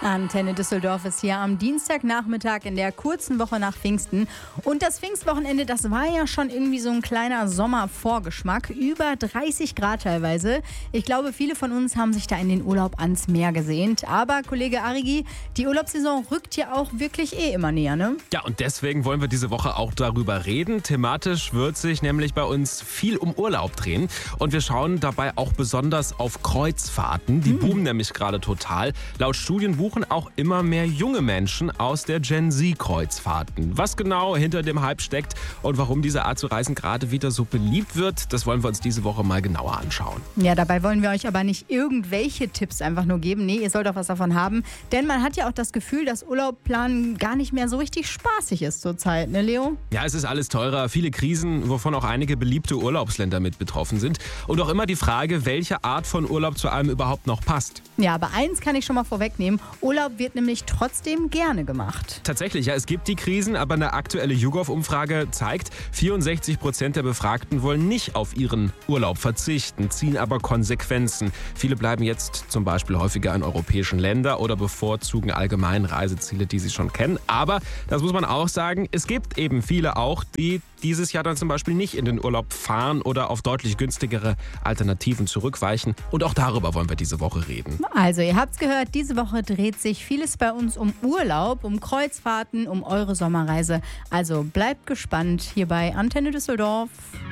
Antenne Düsseldorf ist hier am Dienstagnachmittag in der kurzen Woche nach Pfingsten. Und das Pfingstwochenende, das war ja schon irgendwie so ein kleiner Sommervorgeschmack. Über 30 Grad teilweise. Ich glaube, viele von uns haben sich da in den Urlaub ans Meer gesehnt. Aber Kollege Arigi, die Urlaubssaison rückt ja auch wirklich immer näher, ne? Ja, und deswegen wollen wir diese Woche auch darüber reden. Thematisch wird sich nämlich bei uns viel um Urlaub drehen. Und wir schauen dabei auch besonders auf Kreuzfahrten. Die boomen nämlich gerade total. Laut Studien buchen auch immer mehr junge Menschen aus der Gen Z-Kreuzfahrten. Was genau hinter dem Hype steckt und warum diese Art zu reisen gerade wieder so beliebt wird, das wollen wir uns diese Woche mal genauer anschauen. Ja, dabei wollen wir euch aber nicht irgendwelche Tipps einfach nur geben. Nee, ihr sollt auch was davon haben. Denn man hat ja auch das Gefühl, dass Urlaubplanen gar nicht mehr so richtig spaßig ist zurzeit, ne Leo? Ja, es ist alles teurer, viele Krisen, wovon auch einige beliebte Urlaubsländer mit betroffen sind. Und auch immer die Frage, welche Art von Urlaub zu einem überhaupt noch passt. Ja, aber eins kann ich schon mal vorwegnehmen. Urlaub wird nämlich trotzdem gerne gemacht. Tatsächlich, ja, es gibt die Krisen, aber eine aktuelle YouGov-Umfrage zeigt, 64% der Befragten wollen nicht auf ihren Urlaub verzichten, ziehen aber Konsequenzen. Viele bleiben jetzt zum Beispiel häufiger in europäischen Ländern oder bevorzugen allgemein Reiseziele, die sie schon kennen. Aber, das muss man auch sagen, es gibt eben viele auch, die dieses Jahr dann zum Beispiel nicht in den Urlaub fahren oder auf deutlich günstigere Alternativen zurückweichen. Und auch darüber wollen wir diese Woche reden. Also, ihr habt's gehört, diese Woche dreht sich vieles bei uns um Urlaub, um Kreuzfahrten, um eure Sommerreise. Also bleibt gespannt hier bei Antenne Düsseldorf.